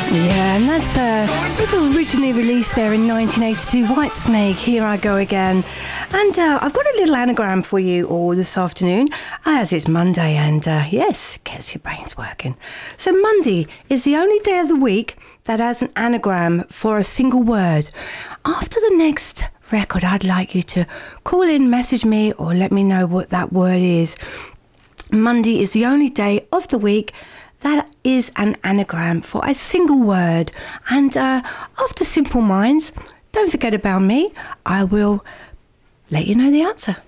Yeah, and that was originally released there in 1982, Whitesnake, Here I Go Again. And I've got a little anagram for you all this afternoon, as it's Monday, and yes, gets your brains working. So Monday is the only day of the week that has an anagram for a single word. After the next record, I'd like you to call in, message me, or let me know what that word is. Monday is the only day of the week that is an anagram for a single word. And after Simple Minds, don't forget about me. I will let you know the answer.